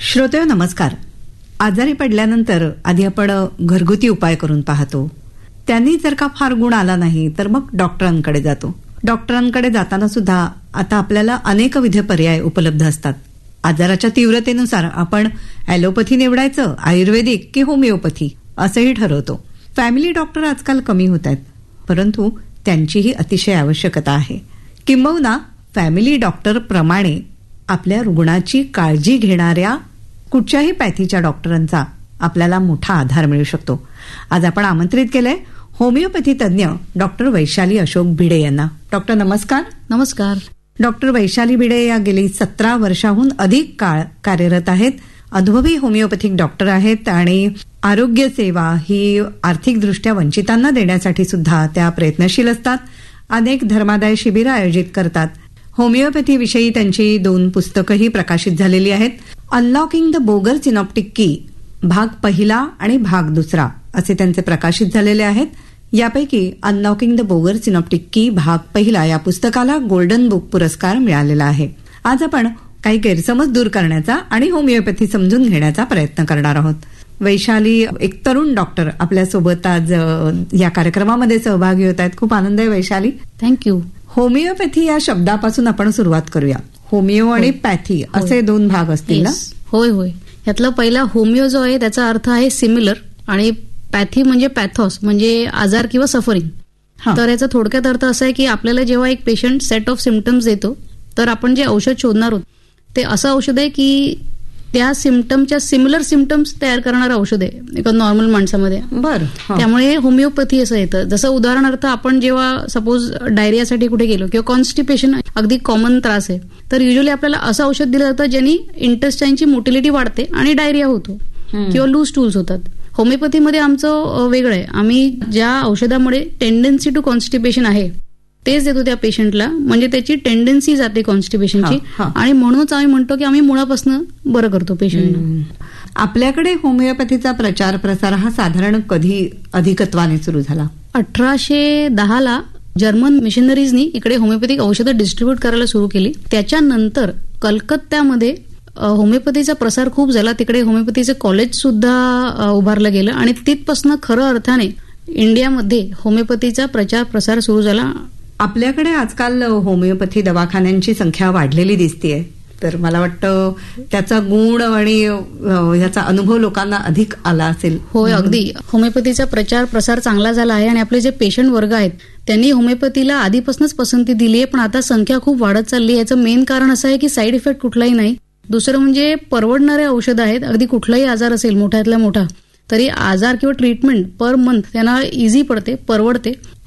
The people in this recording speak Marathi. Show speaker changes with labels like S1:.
S1: श्रोतेहो नमस्कार. आजारी पडल्यानंतर आधी आपण घरगुती उपाय करून पाहतो. त्यांनी जर का फार गुण आला नाही तर मग डॉक्टरांकडे जातो. डॉक्टरांकडे जाताना सुद्धा आता आपल्याला अनेकविध पर्याय उपलब्ध असतात. आजाराच्या तीव्रतेनुसार आपण ॲलोपॅथी निवडायचं, आयुर्वेदिक की होमिओपॅथी असंही ठरवतो. फॅमिली डॉक्टर आजकाल कमी होत आहेत, परंतु त्यांचीही अतिशय आवश्यकता आहे. किंबहुना फॅमिली डॉक्टर प्रमाणे आपल्या रुग्णाची काळजी घेणाऱ्या कुठच्याही पॅथीच्या डॉक्टरांचा आपल्याला मोठा आधार मिळू शकतो. आज आपण आमंत्रित केलंय होमिओपॅथी तज्ज्ञ डॉक्टर वैशाली अशोक भिडे यांना. डॉक्टर नमस्कार.
S2: नमस्कार.
S1: डॉक्टर वैशाली भिडे या गेली 17 वर्षाहून अधिक काळ कार्यरत आहेत. अनुभवी होमिओपॅथिक डॉक्टर आहेत आणि आरोग्य सेवा ही आर्थिकदृष्ट्या वंचितांना देण्यासाठी सुद्धा त्या प्रयत्नशील असतात. अनेक धर्मादाय शिबिरं आयोजित करतात. होमिओपॅथी विषयी त्यांची 2 पुस्तकंही प्रकाशित झालेली आहेत. अनलॉकिंग द बोगर सिनॉप्टिक की भाग 1 आणि भाग 2 असे त्यांचे प्रकाशित झालेले आहेत. यापैकी अनलॉकिंग द बोगर सिनॉप्टिक की भाग 1 या पुस्तकाला गोल्डन बुक पुरस्कार मिळालेला आहे. आज आपण काही गैरसमज दूर करण्याचा आणि होमिओपॅथी समजून घेण्याचा प्रयत्न करणार आहोत. वैशाली एक तरुण डॉक्टर आपल्यासोबत आज या कार्यक्रमामध्ये सहभागी होत आहेत. खूप आनंद आहे वैशाली.
S2: थँक्यू.
S1: होमिओपॅथी या शब्दापासून आपण सुरुवात करूया. होमिओ आणि पॅथी असे 2 भाग असतील ना?
S2: होय होय. यातला पहिला होमिओ जो आहे त्याचा अर्थ आहे सिमिलर आणि पॅथी म्हणजे पॅथॉस म्हणजे आजार किंवा सफरिंग. तर याचा थोडक्यात अर्थ असा आहे की आपल्याला जेव्हा एक पेशंट सेट ऑफ सिम्पटम्स देतो तर आपण जे औषध शोधणार आहोत ते असं औषध आहे की त्या सिम्पटमच्या सिमिलर सिम्पटम्स तयार करणारं औषध आहे एका नॉर्मल माणसामध्ये.
S1: बरं.
S2: त्यामुळे होमिओपॅथी असं येतं. जसं उदाहरणार्थ आपण जेव्हा सपोज डायरियासाठी कुठे गेलो किंवा कॉन्स्टिपेशन अगदी कॉमन त्रास आहे तर युजली आपल्याला असं औषध दिलं जातं ज्यांनी इंटेस्टाईनची मोटिलिटी वाढते आणि डायरिया होतो किंवा लूज टूल्स होतात. होमिओपॅथीमध्ये आमचं वेगळं आहे. आम्ही ज्या औषधामुळे टेंडन्सी टू कॉन्स्टिपेशन आहे तेच देतो त्या पेशंटला, म्हणजे त्याची टेंडन्सी जाते कॉन्स्टिपेशनची आणि म्हणूनच आम्ही म्हणतो की आम्ही मुळापासून बरं करतो पेशंटला.
S1: आपल्याकडे होमिओपॅथीचा प्रचार प्रसार हा साधारण कधी अधिकत्वाने सुरू झाला?
S2: 1810 जर्मन मिशनरीजनी इकडे होमिओपॅथिक औषधं डिस्ट्रीब्यूट करायला सुरू केली. त्याच्यानंतर कलकत्त्यामध्ये होमिओपॅथीचा प्रसार खूप झाला. तिकडे होमिओपॅथीचं कॉलेज सुद्धा उभारलं गेलं आणि तिथपासून खरं अर्थाने इंडियामध्ये होमिओपॅथीचा प्रचार प्रसार सुरू झाला.
S1: आपल्याकडे आजकाल होमिओपॅथी दवाखान्यांची संख्या वाढलेली दिसतेय, तर मला वाटतं त्याचा गुण आणि ह्याचा अनुभव लोकांना अधिक आला असेल.
S2: होय, अगदी. होमिओपॅथीचा प्रचार प्रसार चांगला झाला आहे आणि आपले जे पेशंट वर्ग आहेत त्यांनी होमिओपॅथीला आधीपासूनच पसंती दिली आहे, पण आता संख्या खूप वाढत चालली आहे. याचं मेन कारण असं आहे की साईड इफेक्ट कुठलाही नाही. दुसरं म्हणजे परवडणारे औषध आहेत. अगदी कुठलाही आजार असेल मोठ्यातला मोठा तरी आजार किंवा ट्रीटमेंट पर मंथ त्यांना इझी पडते, परवडते